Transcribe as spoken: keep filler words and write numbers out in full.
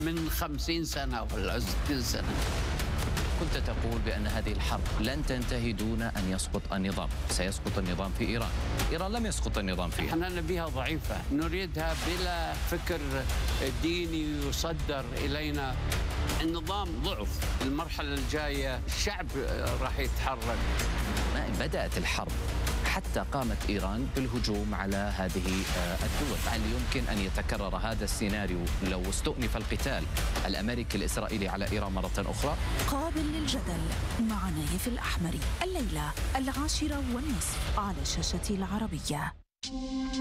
من خمسين سنة ولا ستين سنة. كنت تقول بأن هذه الحرب لن تنتهي دون أن يسقط النظام، سيسقط النظام في إيران. إيران لم يسقط النظام فيها. احنا نبيها ضعيفة، نريدها بلا فكر ديني يصدر إلينا. النظام ضعف، المرحلة الجاية الشعب راح يتحرك. بدأت الحرب حتى قامت إيران بالهجوم على هذه الدول. هل يمكن أن يتكرر هذا السيناريو لو استؤنف القتال الأمريكي الإسرائيلي على إيران مرة أخرى؟ قابل للجدل مع نايف الأحمري الليلة العاشرة والنصف على شاشة العربية.